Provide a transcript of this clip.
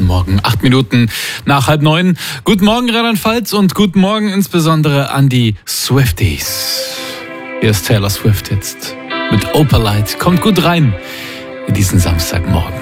Guten Morgen, 8 Minuten nach 8:30. Guten Morgen Rheinland-Pfalz und guten Morgen insbesondere an die Swifties. Hier ist Taylor Swift jetzt mit Opalite. Kommt gut rein in diesen Samstagmorgen.